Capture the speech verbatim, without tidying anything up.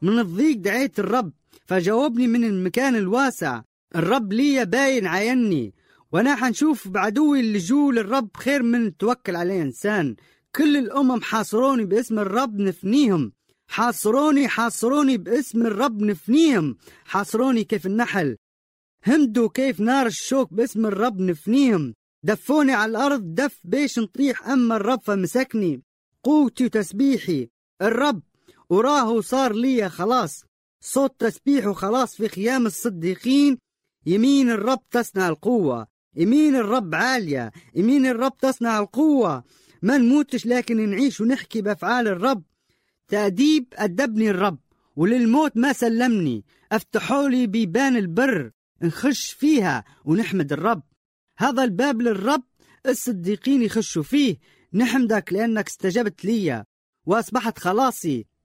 من الضيق دعيت الرب فجاوبني من المكان الواسع. الرب لي باين عيني، وانا حنشوف بعدوي اللي جو للرب خير من توكل عليه انسان. كل الامم حاصروني باسم الرب نفنيهم، حاصروني حاصروني باسم الرب نفنيهم، حاصروني كيف النحل، همدوا كيف نار الشوك باسم الرب نفنيهم. دفوني على الارض دف بيش نطيح، اما الرب فمسكني. قوتي وتسبيحي الرب وراه صار لي خلاص، صوت تسبيحه خلاص في خيام الصديقين. يمين الرب تصنع القوة، يمين الرب عالية، يمين الرب تصنع القوة. ما نموتش لكن نعيش ونحكي بأفعال الرب. تأديب أدبني الرب وللموت ما سلمني، افتحوا لي بيبان البر نخش فيها ونحمد الرب. هذا الباب للرب الصديقين يخشوا فيه. نحمدك لأنك استجبت لي وأصبحت خلاصي.